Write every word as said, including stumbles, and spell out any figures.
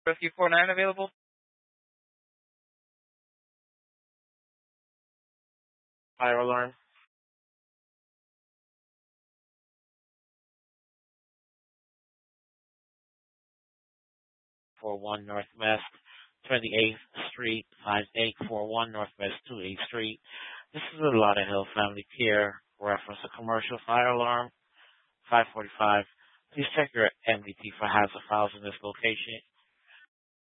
Rescue four nine available? Fire alarm. four one Northwest, twenty-eighth Street, five eight four one Northwest twenty-eighth Street. This is a Lauderhill Family Care reference a commercial fire alarm, five forty-five. Please check your M D T for hazard files in this location.